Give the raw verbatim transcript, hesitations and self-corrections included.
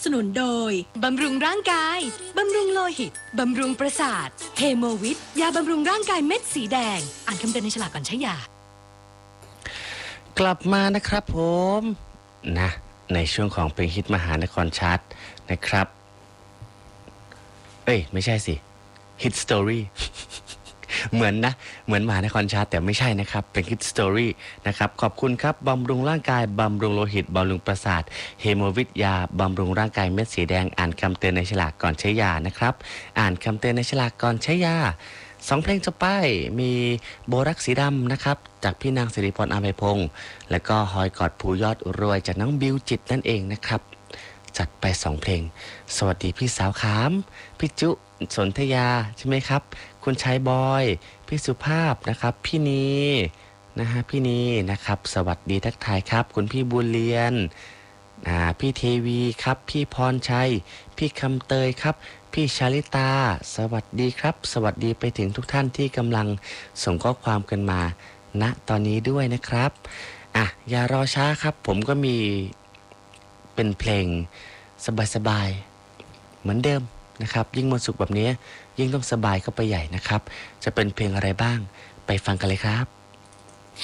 สนุนโดยบำรุงร่างกายบำรุงโลหิตบำรุงประสาทเฮโมวิทยาบำรุงร่างกายเม็ดสีแดงอ่านคำเตือนในฉลากก่อนใช้ยากลับมานะครับผมนะในช่วงของเพลงฮิตมหานครชาร์ตนะครับเอ้ยไม่ใช่สิฮิตสตอรี่ เหมือนนะเหมือนมหานครชาร์ตแต่ไม่ใช่นะครับเป็นฮิตสตอรี่นะครับขอบคุณครับบำรุงร่างกายบำรุงโลหิตบำรุงประสาทเฮโมวิทยาบำรุงร่างกายเม็ดสีแดงอ่านคำเตือนในฉลากก่อนใช้ยานะครับอ่านคำเตือนในฉลากก่อนใช้ยาสองเพลงจะไปมีโบรักสีดำนะครับจากพี่นางสิริพรอภัยพงศ์และก็หอยกอดภูยอดรวยจากน้องบิวจิตนั่นเองนะครับจัดไปสองเพลงสวัสดีพี่สาวขามพี่จุสนธยาใช่ไหมครับคุณชายบอยพี่สุภาพนะครับพี่นีนะฮะพี่นีนะครับสวัสดีทักทายครับคุณพี่บุญเรียนอ่าพี่เทวีครับพี่พรชัยพี่คำเตยครับพี่ชาลิตาสวัสดีครับสวัสดีไปถึงทุกท่านที่กำลังส่งข้อความกันมาณตอนนี้ด้วยนะครับอ่ะอย่ารอช้าครับผมก็มีเป็นเพลงสบายๆเหมือนเดิมนะครับยิ่งวันศุกร์แบบนี้ยิ่งต้องสบายเข้าไปใหญ่นะครับจะเป็นเพลงอะไรบ้างไปฟังกันเลยครับ